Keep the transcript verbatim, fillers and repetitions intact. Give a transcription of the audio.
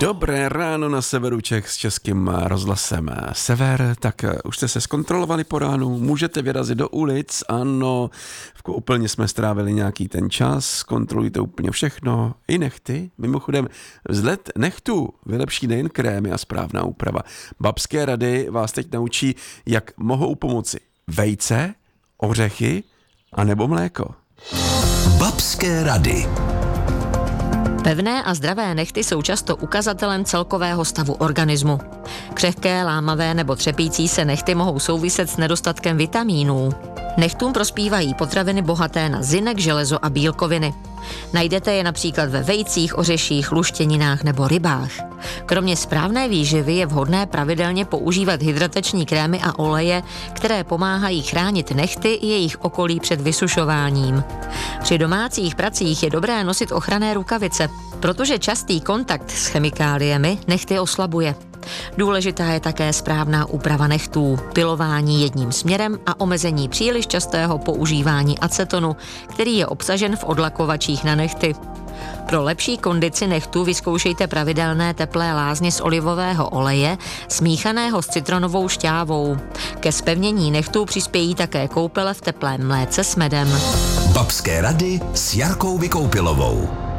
Dobré ráno na severu Čech s Českým rozhlasem Sever. Tak už jste se zkontrolovali po ránu, můžete vyrazit do ulic, ano, v Koupelně jsme strávili nějaký ten čas, kontrolujte úplně všechno, i nehty. Mimochodem, vzhled nechtů vylepší nejen krémy a správná úprava. Babské rady vás teď naučí, jak mohou pomoci vejce, ořechy a nebo mléko. Babské rady. Pevné a zdravé nehty jsou často ukazatelem celkového stavu organismu. Křehké, lámavé nebo třepící se nehty mohou souviset s nedostatkem vitamínů. Nechtům prospívají potraviny bohaté na zinek, železo a bílkoviny. Najdete je například ve vejcích, ořeších, luštěninách nebo rybách. Kromě správné výživy je vhodné pravidelně používat hydratační krémy a oleje, které pomáhají chránit nehty i jejich okolí před vysušováním. Při domácích pracích je dobré nosit ochranné rukavice, protože častý kontakt s chemikáliemi nehty oslabuje. Důležitá je také správná úprava nechtů, pilování jedním směrem a omezení příliš častého používání acetonu, který je obsažen v odlakovačích na nehty. Pro lepší kondici nechtů vyzkoušejte pravidelné teplé lázně z olivového oleje smíchaného s citronovou šťávou. Ke zpevnění nechtů přispějí také koupele v teplém mléce s medem. Babské rady s Jarkou Vykoupilovou.